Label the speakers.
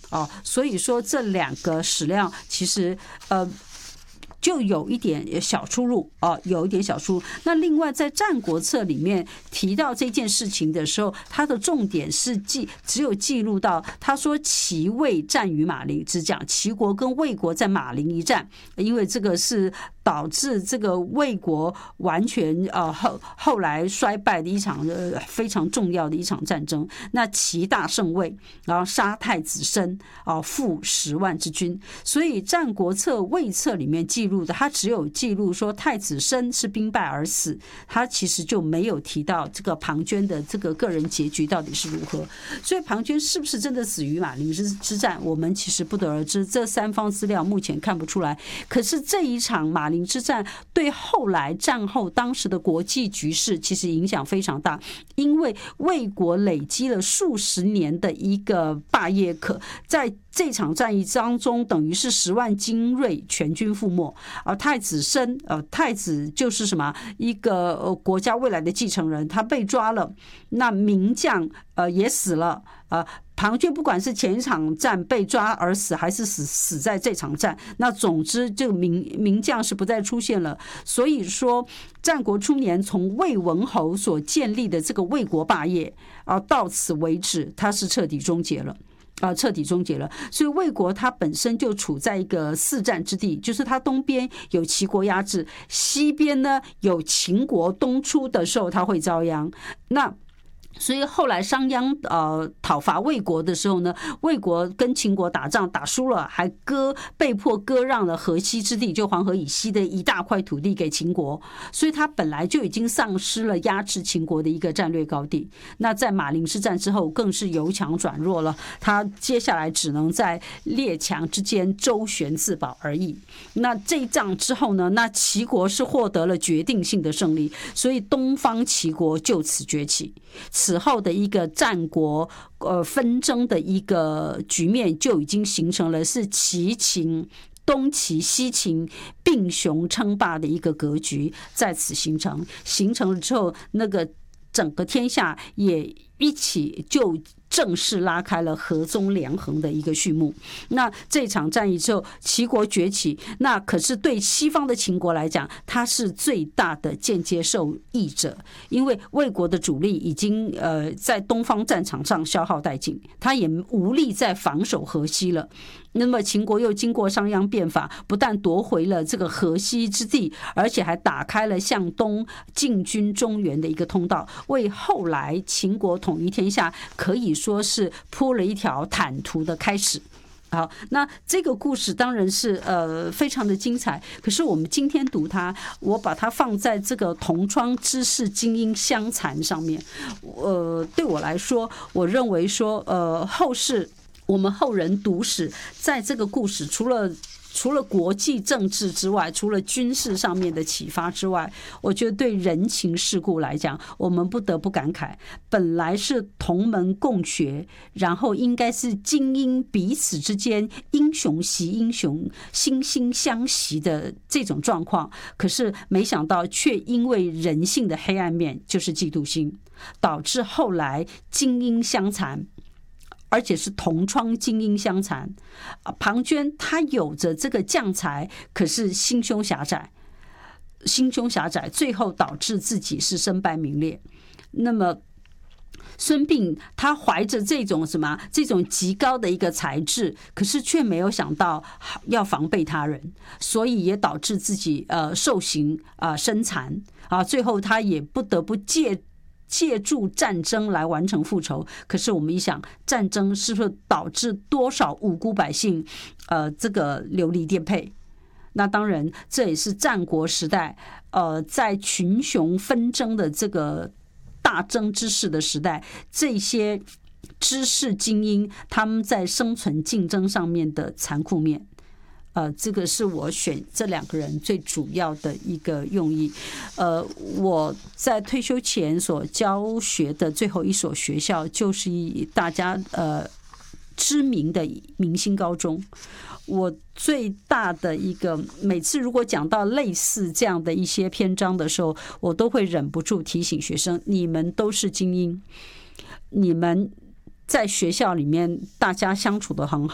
Speaker 1: 所以说这两个史料其实就有一点小出入有一点小出入。那另外在《战国策》里面提到这件事情的时候，它的重点是只有记录到他说齐魏战于马陵，只讲齐国跟魏国在马陵一战，因为这个是导致这个魏国完全后来衰败的一场非常重要的一场战争。那齐大胜魏，然后杀太子申负10万之军。所以《战国策》魏策里面记录的，他只有记录说太子申是兵败而死，他其实就没有提到这个庞涓的这个个人结局到底是如何。所以庞涓是不是真的死于马陵之战，我们其实不得而知，这三方资料目前看不出来。可是这一场马陵之战对后来战后当时的国际局势其实影响非常大，因为魏国累积了数十年的一个霸业，在这场战役当中等于是10万精锐全军覆没。太子申太子就是什么一个国家未来的继承人，他被抓了，那名将也死了。庞涓不管是前一场战被抓而死，还是死在这场战，那总之这个名将是不再出现了。所以说战国初年从魏文侯所建立的这个魏国霸业到此为止，它是彻底终结了。所以魏国它本身就处在一个四战之地，就是它东边有齐国压制，西边呢有秦国东出的时候它会遭殃。那所以后来商鞅讨伐魏国的时候呢，魏国跟秦国打仗打输了，还被迫割让了河西之地，就黄河以西的一大块土地给秦国，所以他本来就已经丧失了压制秦国的一个战略高地。那在马陵之战之后更是由强转弱了，他接下来只能在列强之间周旋自保而已。那这一仗之后呢，那齐国是获得了决定性的胜利，所以东方齐国就此崛起。此后的一个战国纷争的一个局面就已经形成了是齐秦东齐西秦并雄称霸的一个格局，在此形成了之后，那个整个天下也一起就正式拉开了合纵连横的一个序幕。那这场战役之后，齐国崛起，那可是对西方的秦国来讲，它是最大的间接受益者，因为魏国的主力已经在东方战场上消耗殆尽，他也无力再防守河西了。那么秦国又经过商鞅变法，不但夺回了这个河西之地，而且还打开了向东进军中原的一个通道，为后来秦国统一天下可以说是铺了一条坦途的开始。好，那这个故事当然是非常的精彩，可是我们今天读它，我把它放在这个同窗知识精英相残上面。对我来说，我认为说后世我们后人读史，在这个故事除了国际政治之外，除了军事上面的启发之外，我觉得对人情世故来讲，我们不得不感慨，本来是同门共学，然后应该是精英彼此之间英雄惜英雄，惺惺相惜的这种状况，可是没想到却因为人性的黑暗面，就是嫉妒心，导致后来精英相残，而且是同窗精英相残。庞涓他有着这个将才，可是心胸狭窄，最后导致自己是身败名裂。那么孙膑他怀着这种极高的一个才智，可是却没有想到要防备他人，所以也导致自己受刑身残最后他也不得不借助战争来完成复仇。可是我们一想，战争是不是导致多少无辜百姓这个流离颠沛？那当然这也是战国时代在群雄纷争的这个大争之势的时代，这些知识精英他们在生存竞争上面的残酷面。这个是我选这两个人最主要的一个用意。我在退休前所教学的最后一所学校，就是大家知名的明星高中。我最大的一个，每次如果讲到类似这样的一些篇章的时候，我都会忍不住提醒学生，你们都是精英，你们在学校里面大家相处得很好。